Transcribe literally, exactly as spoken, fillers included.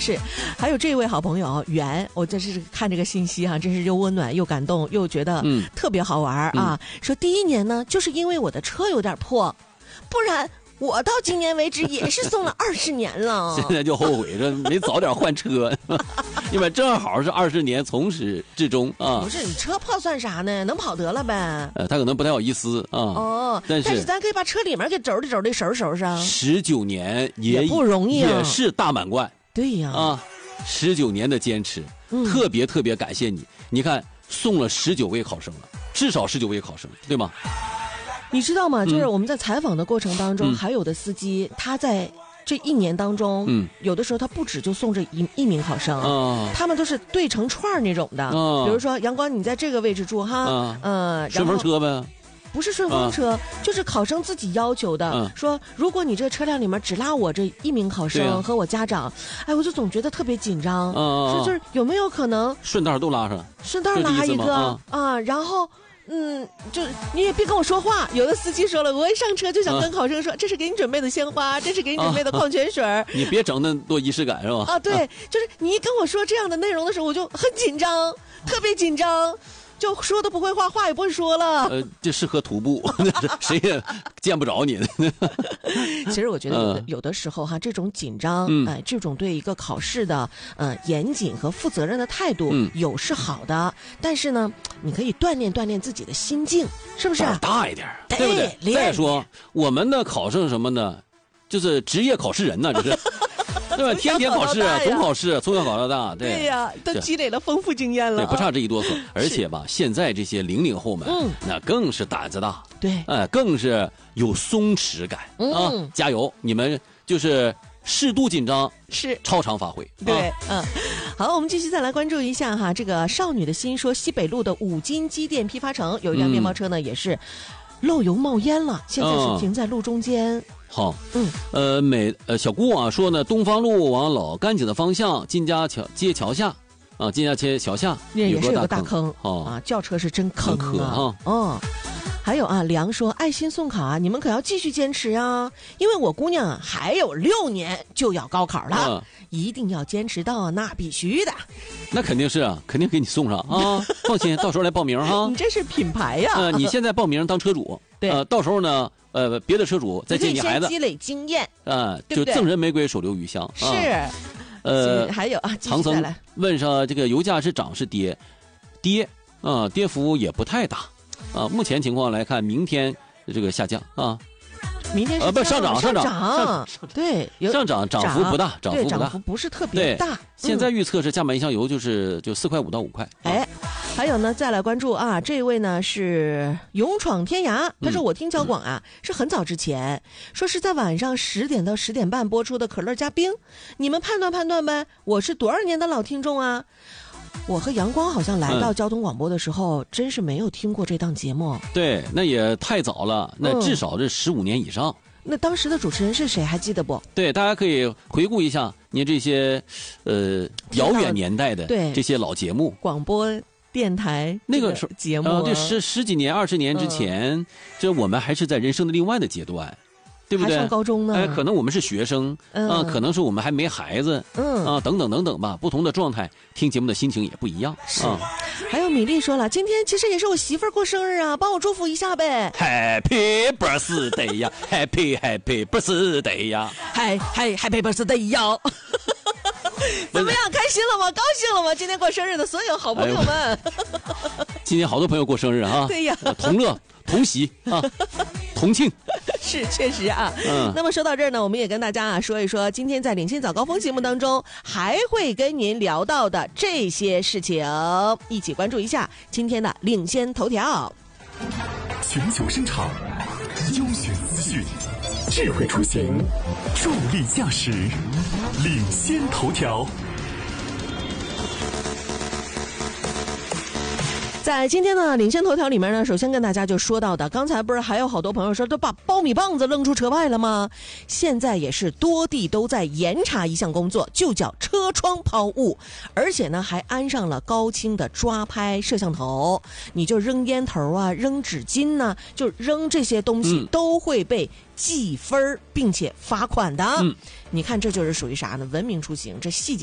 是，还有这位好朋友袁，我这是看这个信息哈、啊，真是又温暖又感动，又觉得特别好玩啊、嗯。说第一年呢，就是因为我的车有点破，不然我到今年为止也是送了二十年了。 现在就后悔着没早点换车，因为正好是二十年从始至终啊。 不是你车破算啥呢？能跑得了呗。 呃，他可能不太好意思啊。 哦， 但是但是咱可以把车里面给收拾收拾收拾收拾上。 十九年 也, 也不容易啊， 也是大满贯。 对呀啊，十九年的坚持、嗯，特别特别感谢你。你看，送了十九位考生了，至少十九位考生，对吗？ 你知道吗？就是我们在采访的过程当中，嗯、还有的司机他在这一年当中，嗯，有的时候他不止就送这一一名考生，啊，他们都是对成串那种的。啊、比如说，阳光，你在这个位置住哈，啊、呃， 顺风车呗。 不是顺风车、啊，就是考生自己要求的、啊。说如果你这车辆里面只拉我这一名考生和我家长，啊、哎，我就总觉得特别紧张。啊、说就是有没有可能顺道都拉上？ 顺道拉一个 啊, 啊，然后嗯，就你也别跟我说话。有的司机说了，我一上车就想跟考生说，啊、这是给你准备的鲜花，这是给你准备的矿泉水、啊。 你别整那多仪式感是吧？ 啊，对，就是你一跟我说这样的内容的时候，我就很紧张，特别紧张。就说都不会话，话也不会说了。 呃，这适合徒步，谁也见不着你。 其实我觉得有的、嗯、有的时候哈，这种紧张，嗯、哎，这种对一个考试的呃严谨和负责任的态度，嗯、有是好的，但是呢，你可以锻炼锻炼自己的心境，是不是？ 胆大一点，对不对？再说我们的考生什么呢？就是职业考试人呢，这是。对吧？天天考试，总考试，从小考到大，对。 对呀，都积累了丰富经验了。 对，不差这一哆嗦。而且吧，现在这些零零后们，嗯，那更是胆子大， 对， 哎，更是有松弛感、嗯、啊！加油，你们就是适度紧张， 是超常发挥。 对，嗯、啊。好，我们继续再来关注一下哈，这个少女的心说，西北路的五金机电批发城有一辆面包车呢，嗯、也是漏油冒烟了，现在是停在路中间。嗯好，嗯，呃，美呃小姑啊说呢，东方路往老干井的方向，金家桥街桥下，啊，金家街桥下也是有个大坑，哦啊，轿车是真坑啊，哦。还有啊，梁说爱心送考啊，你们可要继续坚持啊，因为我姑娘啊还有六年就要高考了，嗯、一定要坚持到，那必须的。 那肯定是啊，肯定给你送上啊，放心，到时候来报名哈。 你这是品牌呀、啊， 呃，你现在报名当车主， 对， 呃，到时候呢。呃，别的车主再接你孩子， 积累经验啊、呃，就赠人玫瑰，手留余香。 是， 啊、呃， 还有啊， 唐僧问上这个油价是涨是跌，跌啊，跌幅也不太大啊。目前情况来看，明天这个下降啊。 明天是呃不上涨上涨上对上涨涨幅不大，涨幅不大， 涨幅不是特别大。 现在预测是价满一箱油就是就四块五到五块。 哎，还有呢，再来关注啊，这位呢是勇闯天涯，他说我听交广啊、嗯、是很早之前说是在晚上十点到十点半播出的可乐加冰，你们判断判断呗，我是多少年的老听众啊？我和阳光好像来到交通广播的时候、嗯、真是没有听过这档节目。 对，那也太早了，那至少是十五年以上、嗯、 那当时的主持人是谁还记得不？ 对，大家可以回顾一下您这些呃遥远年代的这些老节目， 广播电台那个时候节目、 呃、对，十十几年二十年之前、嗯、这我们还是在人生的另外的阶段，对不对？ 还上高中呢， 哎，可能我们是学生，嗯、啊，可能是我们还没孩子，嗯啊，等等等等吧，不同的状态，听节目的心情也不一样。 是，啊、还有米粒说了，今天其实也是我媳妇儿过生日啊，帮我祝福一下呗。 Happy birthday 呀，Happy Happy birthday 呀 ，Happy Happy birthday 呀。怎么样？开心了吗？高兴了吗？今天过生日的所有好朋友们，哎、 今天好多朋友过生日啊！ 对呀， 同乐同喜啊，同庆。 是，确实啊。嗯。那么说到这儿呢，我们也跟大家啊说一说，今天在领先早高峰节目当中还会跟您聊到的这些事情，一起关注一下今天的领先头条。 全球声场，优选资讯，智慧出行，助力驾驶，领先头条。 在今天的领先头条里面呢，首先跟大家就说到的，刚才不是还有好多朋友说都把苞米棒子扔出车外了吗？现在也是多地都在严查一项工作，就叫车窗抛物，而且呢还安上了高清的抓拍摄像头，你就扔烟头啊，扔纸巾呢、啊，就扔这些东西都会被记分并且罚款的。嗯，你看这就是属于啥呢？文明出行，这细节